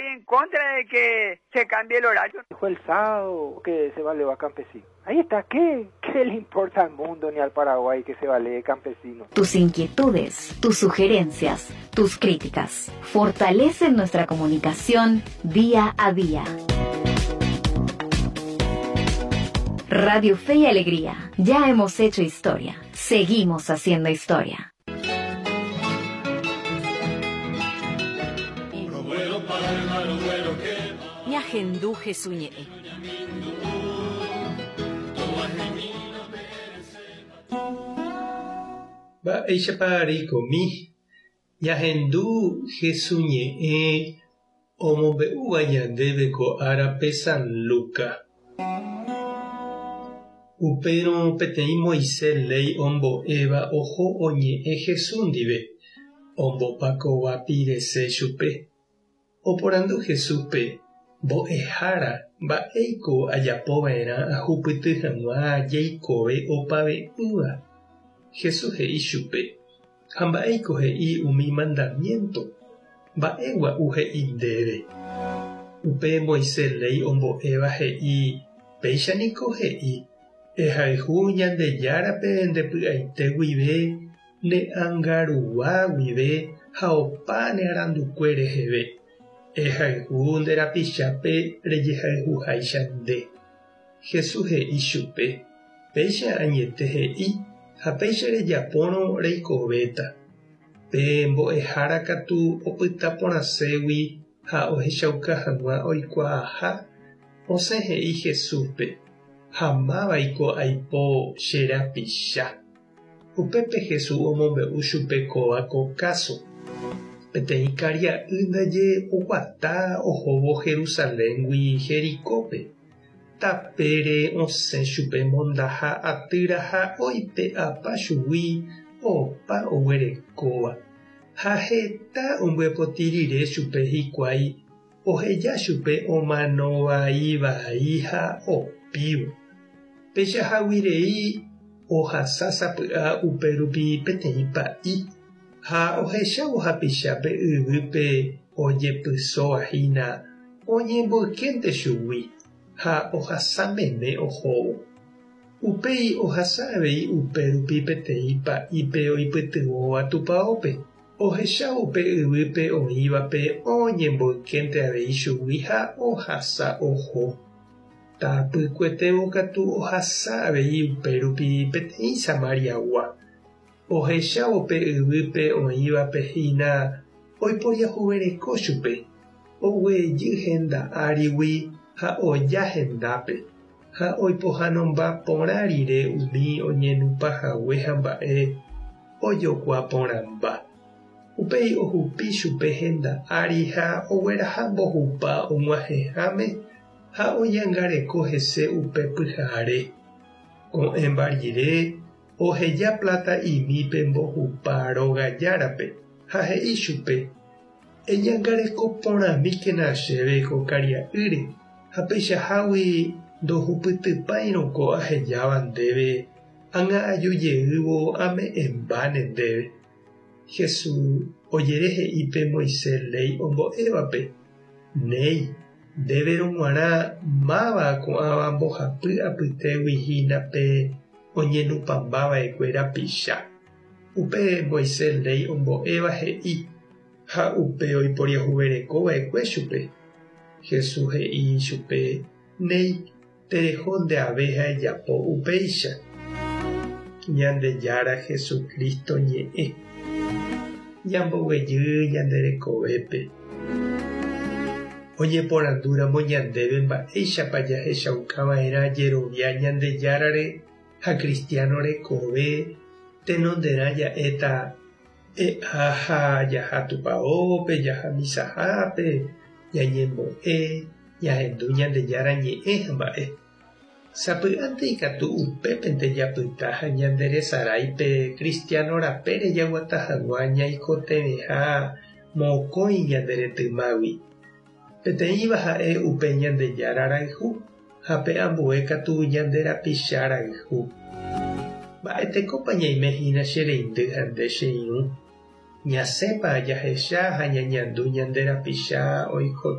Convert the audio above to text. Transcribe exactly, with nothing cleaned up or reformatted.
estoy en contra de que se cambie el horario. Dijo el sábado que se vale a campesino. Ahí está, ¿qué? ¿Qué le importa al mundo ni al Paraguay que se vale campesino? Tus inquietudes, tus sugerencias, tus críticas fortalecen nuestra comunicación día a día. Radio Fe y Alegría. Ya hemos hecho historia. Seguimos haciendo historia. Ñahendu Jesuñe. Va echa pari komi. Ñahendu Jesuñe. Omo be uayandebe ko arape San Luca. Upero petei Moisés ley ombo Eva ojo oñe e Jesundive. Ombo paco wapirese chupe. Oporando Jesús pe. Bo ejara ba eiko ayapovera ajupyty hag̃ua jaikove opave yva. Jesús he'i chupe. Ha mba'éiko he'i umi mandamiento. Mba'égua uhe'i ndéve. Upe Moisés ley ombo'éva he'i péichaniko he'i ehayhu Ñandejárape ndepy'aite guive ne angarua guive ha opa nearandukué reheve. Ehayhu nderapichápe rejehayhuháicha nde. Jesús he'i chupe. Péicha añete he'i ha péicha rejapórõ reikovéta. Pe mbo'ehára katu opyta porãségui ha ohechauka hag̃ua oikuaaha osẽ he'i Jesúspe. Ha mávako aipo che rapicha. Upépe Jesús omombe'u chupe kóva ko káso. Peteĩ karia'y ndaje oguata ohóvo Jerusaléngui Jerikópe. Tapére osẽ chupe mondaha atýra ha oipe apa chugui opa oguerekóva. Ha heta ombyepoti rire chupe hikuái oheja chupe omanovãivai ha opívo. Peichaháguirei ohasa sapy'a upérupi peteĩ pa'i ha ohechávo hapichápe yvýpe ojepysóvahína oñemboykénte chugui ha ohasameme ohóvo. Upéi ohasa avei upérupi peteĩ pa'ípe oipytyvõva tupãópe. Ohechávope yvýpe oĩvape oñemboykénte avei chugui ha ohasa oho. Tapykuetévo katu ohasa avei upérupi peteĩ Samariagua. Ohechávope yvýpe oĩvape hína oiporiahuvereko chupe. Oguejy henda árigui ha oja hendápe. Ha oipohanomba porã rire umi oñenupãhague ha mba'e ojokuaa porãmba. Upéi ohupi chupe henda ári ha ogueraha mbohupa og̃uahẽháme ha oñangareko hese upe pyhare. Ko'ẽmba rire oheja plata imípe mbohupa rogajárape ha he'i chupe. Eñangareko porãmíkena chéve ko karia'ýre ha peichahágui ndohupytypáirõko ahejáva ndéve ág̃a ame'ẽmbáne ndéve. Jesús ojerehe'ípe Moisés ley ombo'évape. Néi, ndéverõ g̃uarã máva ko'ãva mbohapy apytégui pe oñenupãmbava'ekue rapicha. Upe Moisés ley ombo'éva he'i ha upe oiporiahuverekova'ekue chupe. Jesús he'i chupe. Néi, tereho ndeave ha ejapo upéicha. Ñandejára Jesucristo ñe'ẽ. Ñamboguejy ñanderekovépe. Oñeporandúramo ñandéve mba'éichapa jahechaukava'erã jerovia Ñandejárare ha cristiano rekove tenonderã ja'éta e'a ha jaha tupãópe, jaha misahápe, ñañembo'e, ñahendu Ñandejára ñe'ẽ mba'e. Sapy'ánte ikatu upépente japyta ha ñanderesaráipe cristiano rapére jaguata hag̃ua ñaikotevẽha mokõi ñanderetymágui. Peteĩva ha'e upe Ñandejára rayhu ha pe ambue katu ñanderapicha rayhu. Mba'etekópa ñaimehína che reindy ha nde che irũ. Ñasépa jahecha ha ñañandu ñanderapicha oiko